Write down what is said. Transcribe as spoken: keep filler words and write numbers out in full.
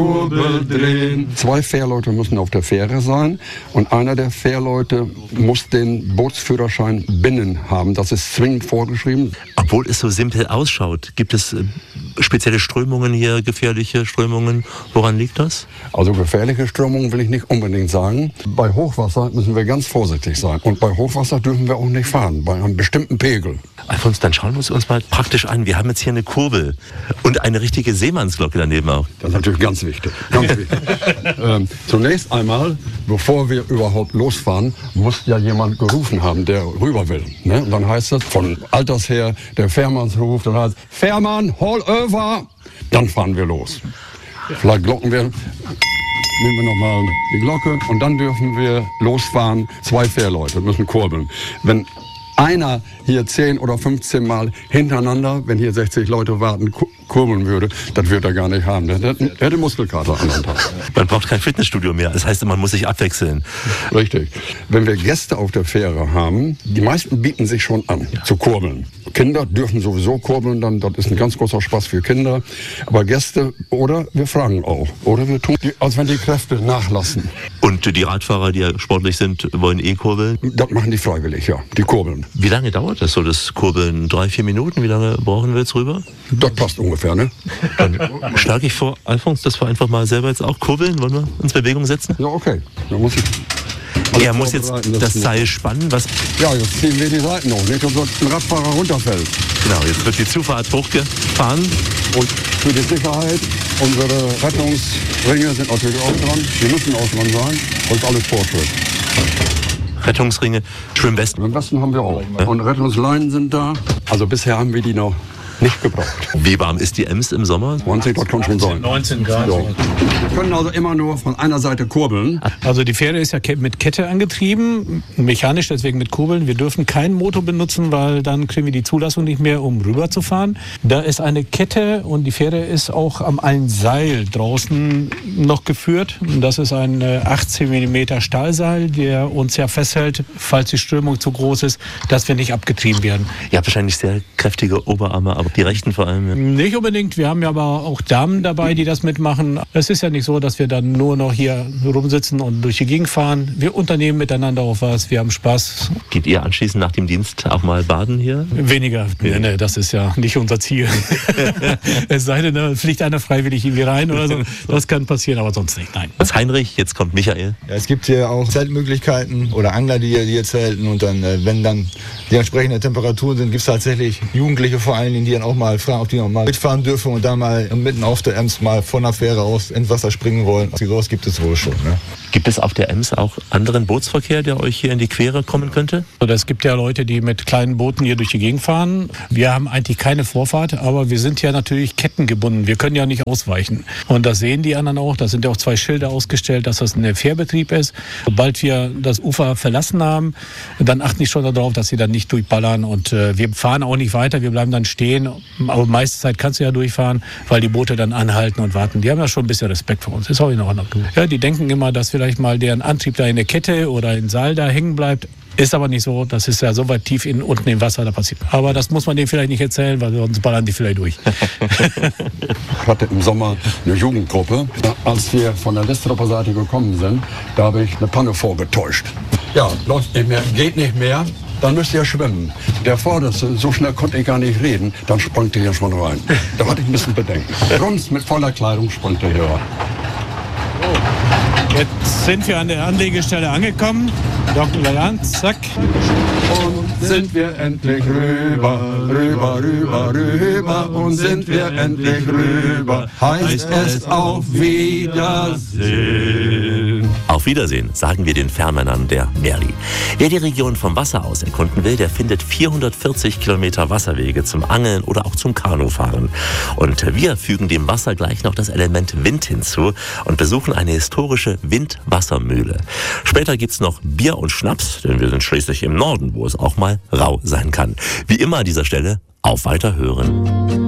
Kurbel drehen. Zwei Fährleute müssen auf der Fähre sein und einer der Fährleute muss den Bootsführerschein binnen haben. Das ist zwingend vorgeschrieben. Obwohl es so simpel ausschaut, gibt es äh, spezielle Strömungen hier, gefährliche Strömungen? Woran liegt das? Also gefährliche Strömungen will ich nicht unbedingt sagen. Bei Hochwasser müssen wir ganz vorsichtig sein. Und bei Hochwasser dürfen wir auch nicht fahren, bei einem bestimmten Pegel. Alfons, dann schauen wir uns uns mal praktisch an. Wir haben jetzt hier eine Kurbel und eine richtige Seemannsglocke daneben auch. Das ist natürlich ganz wichtig. Ganz wichtig. ähm, zunächst einmal, bevor wir überhaupt losfahren, muss ja jemand gerufen haben, der rüber will. Ne? Und dann heißt es von Alters her, der Fährmannsruf, dann heißt Fährmann, hol over. Dann fahren wir los. Vielleicht glocken wir, nehmen wir nochmal die Glocke und dann dürfen wir losfahren. Zwei Fährleute müssen kurbeln. Wenn einer hier zehn oder fünfzehn Mal hintereinander, wenn hier sechzig Leute warten, kurbeln würde, das wird er gar nicht haben. Der, der, der hätte Muskelkater an dem Tag. Man braucht kein Fitnessstudio mehr. Das heißt, man muss sich abwechseln. Richtig. Wenn wir Gäste auf der Fähre haben, die meisten bieten sich schon an, zu kurbeln. Kinder dürfen sowieso kurbeln, dann, das ist ein ganz großer Spaß für Kinder. Aber Gäste, oder wir fragen auch. Oder wir tun, als wenn die Kräfte nachlassen. Und die Radfahrer, die ja sportlich sind, wollen eh kurbeln? Das machen die freiwillig, ja. Die kurbeln. Wie lange dauert das so, das Kurbeln? Drei, vier Minuten? Wie lange brauchen wir jetzt rüber? Das passt ungefähr, ne? Dann schlage ich vor, Alfons, dass wir einfach mal selber jetzt auch kurbeln. Wollen wir uns in Bewegung setzen? Ja, okay. Dann muss ich er muss jetzt das Seil spannen. Was? Ja, jetzt ziehen wir die Seiten hoch, nicht, dass ein Radfahrer runterfällt. Genau, jetzt wird die Zufahrt hochgefahren. Und für die Sicherheit, unsere Rettungsringe sind natürlich auch dran. Die müssen auch dran sein. Das ist alles Vorschrift. Rettungsringe, Schwimmwesten. Schwimmwesten haben wir auch. Ja. Und Rettungsleinen sind da. Also bisher haben wir die noch nicht gebraucht. Wie warm ist die Ems im Sommer? zwanzig, das kann schon sein. neunzehn Grad. Ja. Wir können also immer nur von einer Seite kurbeln. Also die Fähre ist ja mit Kette angetrieben, mechanisch, deswegen mit Kurbeln. Wir dürfen keinen Motor benutzen, weil dann kriegen wir die Zulassung nicht mehr, um rüber zu fahren. Da ist eine Kette und die Fähre ist auch am einen Seil draußen noch geführt. Das ist ein achtzehn Millimeter Stahlseil, der uns ja festhält, falls die Strömung zu groß ist, dass wir nicht abgetrieben werden. Ihr habt wahrscheinlich sehr kräftige Oberarme, aber die rechten vor allem. Ja. Nicht unbedingt. Wir haben ja aber auch Damen dabei, die das mitmachen. Es ist ja nicht so, dass wir dann nur noch hier rumsitzen und durch die Gegend fahren. Wir unternehmen miteinander auch was. Wir haben Spaß. Geht ihr anschließend nach dem Dienst auch mal baden hier? Weniger. Nee, nee, das ist ja nicht unser Ziel. Es sei denn, da fliegt einer freiwillig irgendwie rein oder so. Das kann passieren, aber sonst nicht. Nein. Das Heinrich, jetzt kommt Michael. Ja, es gibt hier auch Zeltmöglichkeiten oder Angler, die hier, die hier zelten. Und dann, wenn dann die entsprechenden Temperaturen sind, gibt es tatsächlich Jugendliche vor allen Dingen, die dann auch mal fragen, ob die noch mal mitfahren dürfen und da mal mitten auf der Ems mal von der Fähre aus ins Wasser springen wollen. Also sowas gibt es wohl schon. Ne? Gibt es auf der Ems auch anderen Bootsverkehr, der euch hier in die Quere kommen könnte? Oder es gibt ja Leute, die mit kleinen Booten hier durch die Gegend fahren. Wir haben eigentlich keine Vorfahrt, aber wir sind ja natürlich kettengebunden. Wir können ja nicht ausweichen. Und das sehen die anderen auch. Da sind ja auch zwei Schilder ausgestellt, dass das ein Fährbetrieb ist. Sobald wir das Ufer verlassen haben, dann achten die schon darauf, dass sie dann nicht durchballern. Und äh, wir fahren auch nicht weiter. Wir bleiben dann stehen. Aber meiste Zeit kannst du ja durchfahren, weil die Boote dann anhalten und warten. Die haben ja schon ein bisschen Respekt vor uns. Ist auch in Ordnung. Ja, die denken immer, dass vielleicht mal deren Antrieb da in der Kette oder ein Seil da hängen bleibt. Ist aber nicht so. Das ist ja so weit tief in, unten im Wasser, da passiert. Aber das muss man denen vielleicht nicht erzählen, weil sonst ballern die vielleicht durch. Ich hatte im Sommer eine Jugendgruppe. Als wir von der Listropper Seite gekommen sind, da habe ich eine Panne vorgetäuscht. Ja, läuft nicht mehr, geht nicht mehr. Dann müsst ihr schwimmen. Der Vorderste, so schnell konnte ich gar nicht reden, dann sprang der hier schon rein. Da hatte ich ein bisschen Bedenken. Rums mit voller Kleidung sprang der hier rein. Jetzt sind wir an der Anlegestelle angekommen. Doktor Leland, zack. Und sind wir endlich rüber, rüber, rüber, rüber. Und sind wir endlich rüber, heißt es auf Wiedersehen. Auf Wiedersehen, sagen wir den Fährmännern der Merli. Wer die Region vom Wasser aus erkunden will, der findet vierhundertvierzig Kilometer Wasserwege zum Angeln oder auch zum Kanufahren. Und wir fügen dem Wasser gleich noch das Element Wind hinzu und besuchen eine historische Windwassermühle. Später gibt's noch Bier und Schnaps, denn wir sind schließlich im Norden, wo es auch mal rau sein kann. Wie immer an dieser Stelle, auf Weiterhören.